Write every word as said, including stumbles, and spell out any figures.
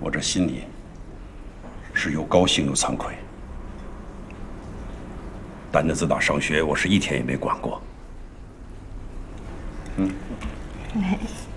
我这心里是又高兴又惭愧。丹子自打上学，我是一天也没管过。嗯。